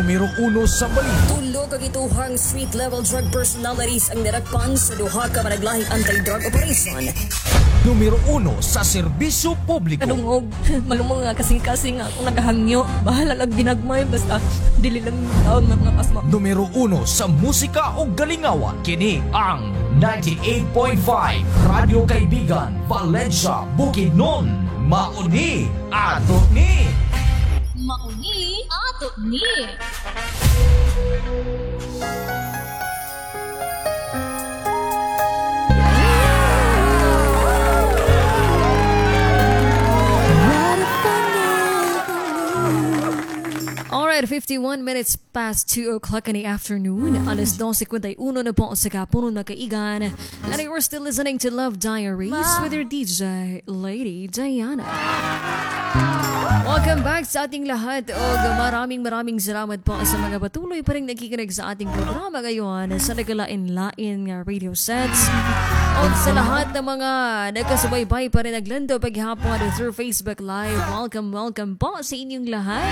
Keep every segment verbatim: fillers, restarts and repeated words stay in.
Numero uno sa balita. Tulo ka gituhang street-level drug personalities ang narakpan sa duha ka managlahing anti-drug operation. Numero uno sa serbisyo publiko. Kadungog, malumong nga kasing-kasing ako nagahangyo. Bahala lang ginagmay, basta dili lang taon mga pasma. Numero uno sa musika o galingawan. Kini ang ninety-eight point five Radio Kaibigan, Valencia, Bukidnon. Mauni ato ni. Mauni ato ni. Alright, fifty-one minutes past two o'clock in the afternoon. Alas twelve fifty-one na po sa kapuno na kaigan. And you're still listening to Love Diaries with your D J, Lady Diana. Welcome back sa ating lahat o maraming maraming salamat po sa mga patuloy pa rin nakikinig sa ating programa ngayon sa nagalain-lain nga radio sets o sa lahat ng mga nagkasubaybay pa rin naglando paghapon through Facebook Live. Welcome, welcome po sa inyong lahat.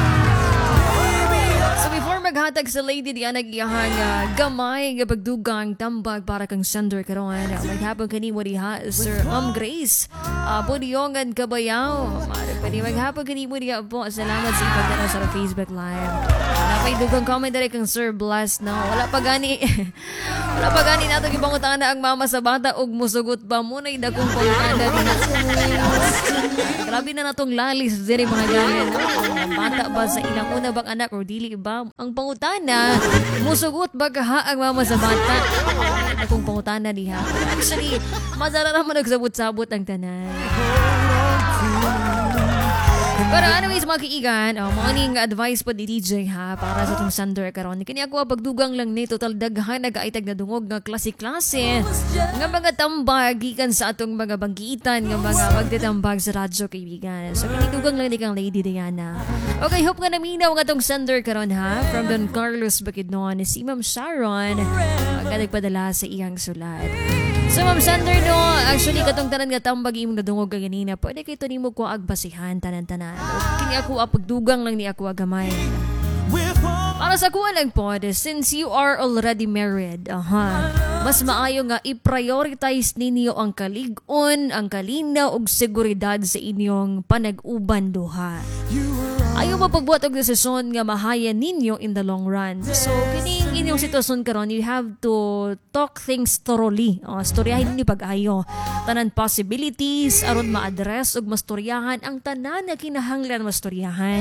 So before maghatag sa Lady Diana giyahang uh, gamay nga pagdugang tambag para kang sender karon, maghapon kani mo diha Sir Ma'am Grace uh, Budiongan Kabayaw. Pwede maghapon kani mo diha po. Salamat sa ipagdana sa Facebook Live. Napay dugang comment diri kang Sir Blast na wala pa gani wala pa gani nato gibangutan na ang mama sa bata og musugot ba mo na idakong panganda din. Grabe na natong lalis diri mga ganyan. Bata ba sa ilang una bang anak o dili ba? Ang pangutana, musugot ba kaha ang mama sa bata? Akong pangutana diha. Actually, madara naman nagsabot-sabot ang tanan. Pero anyways mga kaigan, oh, morning advice po ni D J ha para sa itong sender karon. Kani ako pagdugang lang ni total daghan nagaitag na dungog nga klase-klase nga mga tambag gikan sa atong mga banggitan nga mga magdetambag sa radyo kaibigan. So kani dugang lang ni kang Lady Diana. Okay, hope nga naminaw nga itong sender karon ha from Don Carlos Bukidnon si Ma'am Sharon ang nagpadala sa iyang sulat. So Ma'am Sander no, actually katong tanan nga tambag imong nadungog ka ganina, pwede kay to nimo ko agbasihan tanan-tanan. Kini ako apagdugang lang ni ako agamay. Para sa kuha lang po, since you are already married, aha, mas maayo nga i-prioritize ninyo ang kalig-on, ang kalinaw ug seguridad sa inyong panag-uban duha. Ayaw mapagbuhat og desisyon nga mahayan ninyo in the long run. So, kining inyong sitwasyon karon, you have to talk things thoroughly. O, storyahin ninyo pag-ayo. Tanan possibilities, aron ma-address ug mastoryahan ang tanan na kinahanglan mastoryahan.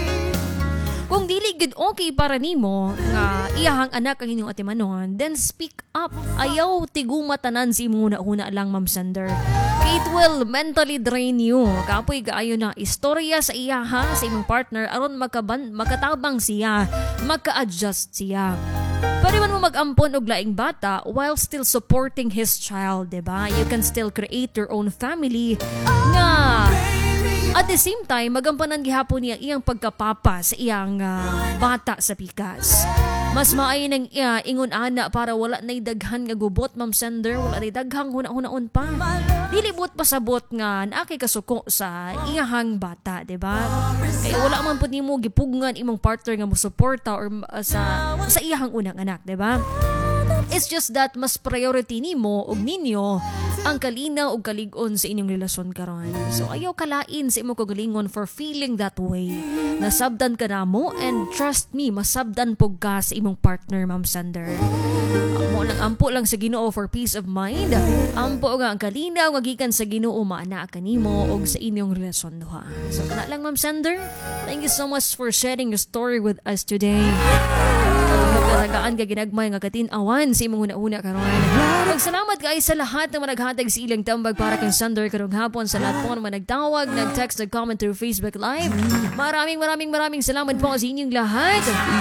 Kung dili gid okay para nimo nga iyahang anak ang inyong atimanon, then speak up. Ayaw tiguma tanan si imong una-una lang, Ma'am Sander. It will mentally drain you. Kapoy gaayo na istorya sa iyaha sa imong partner aron makaban makatabang siya, maka-adjust siya. Pwede man mo mag-ampon og laing bata while still supporting his child, diba? You can still create your own family nga at the same time, magampanan gihapon niya iyang pagkapapa sa iyang uh, bata sa pikas. Mas maayo nang iya ingon ana para wala nay daghan nga gubot, Ma'am Sander, wala nay daghang huna-hunaon pa. Dili buot pasabot nga naakay kasuko sa iyahang bata, di ba? Kay wala man pud nimo gipugngan imong partner nga mo suporta or uh, sa sa iyahang unang anak, di ba? It's just that mas priority nimo og ninyo ang kalinaw ug kalig-on sa inyong relasyon karon. So ayaw kalain sa imong kagalingon for feeling that way. Nasabdan ka na mo and trust me, masabdan pug ka sa imong partner, Ma'am Sander. Amo lang ampo lang sa Ginoo for peace of mind. Ampo nga ang kalinaw nga gikan sa Ginoo maana kanimo og sa inyong relasyon duha. So kana lang, Ma'am Sander. Thank you so much for sharing your story with us today. Nagkaragaan ka ginagmay nga katin-awan sa imong una-una karon. Magsalamat guys sa lahat na managhatag sa ilang tambag para kang Sander karong hapon, sa lahat po naman nagtawag, nag-text, nag-comment through Facebook Live. Maraming maraming maraming salamat po sa inyong lahat.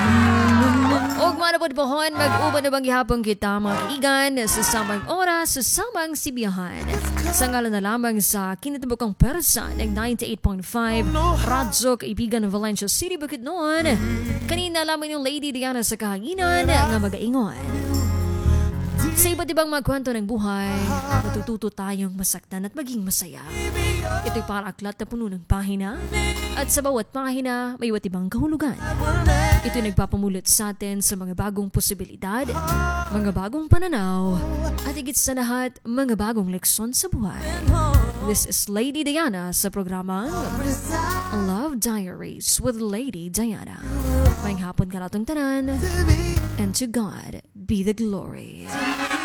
Og manapod pohon, mag-uban na bang gihapon kita mga kaigan sa samang oras, sa samang sibiyahan. Sa ngalan na lamang sa kinatubukang persa ng ninety-eight point five Radyo Kaibigan ng Valencia City, Bukidnon. Kanina lamang yung Lady Diana sa kahanginan nga mag-aingon. Sa iba't ibang magkwento ng buhay, natututo tayong masaktan at maging masaya. Ito'y para aklat na puno ng pahina, at sa bawat pahina may iba't ibang kahulugan. Ito'y nagpapamulot sa atin sa mga bagong posibilidad, mga bagong pananaw, at higit sa lahat, mga bagong leksyon sa buhay. This is Lady Diana sa programang Love Diaries with Lady Diana. May hapon ka natong tanan, and to God be the glory.